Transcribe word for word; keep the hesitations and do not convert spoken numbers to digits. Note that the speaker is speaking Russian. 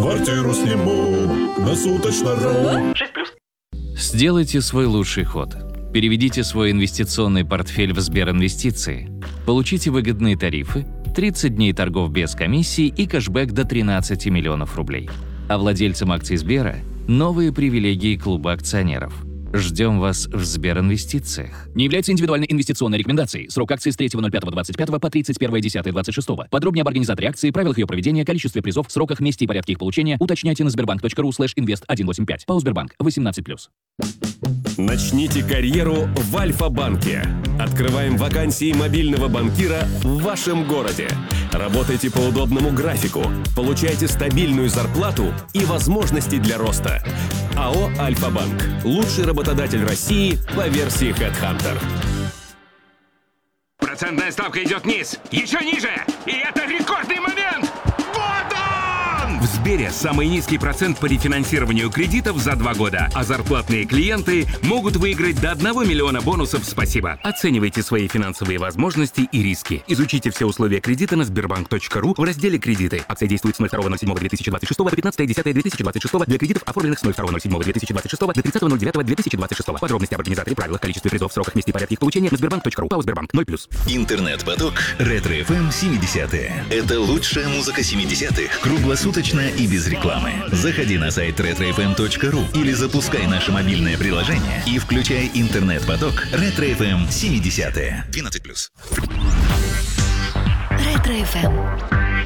Квартиру сниму на суточно. шесть плюс. Сделайте свой лучший ход. Переведите свой инвестиционный портфель в Сберинвестиции. Получите выгодные тарифы, тридцать дней торгов без комиссии и кэшбэк до тринадцати миллионов рублей. А владельцам акций Сбера – новые привилегии клуба акционеров. Ждем вас в Сберинвестициях. Не является индивидуальной инвестиционной рекомендацией. Срок акции с третьего ноль пятого двадцать пятого по тридцать первое десятое двадцать шестого. Подробнее об организаторе акции, правилах ее проведения, количестве призов, сроках, месте и порядке их получения уточняйте на сбербанк.ру слэш инвест сто восемьдесят пять. ПАО Сбербанк. восемнадцать плюс. Начните карьеру в Альфа-банке. Открываем вакансии мобильного банкира в вашем городе. Работайте по удобному графику, получайте стабильную зарплату и возможности для роста. АО «Альфа-банк» – лучший работодатель России по версии HeadHunter. Процентная ставка идет вниз, еще ниже, и это рекордный момент! Вот он! В Сбере самый низкий процент по рефинансированию кредитов за два года, а зарплатные клиенты могут выиграть до одного миллиона бонусов «Спасибо». Оценивайте свои финансовые возможности и риски. Изучите все условия кредита на сбербанк точка ру в разделе «Кредиты». Акция действует с второго ноль седьмого две тысячи двадцать шестого по пятнадцатое десятое две тысячи двадцать шестого для кредитов, оформленных с второго ноль седьмого две тысячи двадцать шестого до тридцатого ноль девятого две тысячи двадцать шестого. Подробности об организаторе, правилах, количестве призов, сроках, месте и порядке их получения на сбербанк точка ру. ПАО Сбербанк. ноль плюс. Интернет-поток Ретро-эф эм семидесятые. Это лучшая музыка семидесятых. Круглосуточно и без рекламы. Заходи на сайт ретро эф эм точка ру или запускай наше мобильное приложение и включай интернет-поток Ретро-эф эм семидесятые. двенадцать плюс. Ретро-эф эм.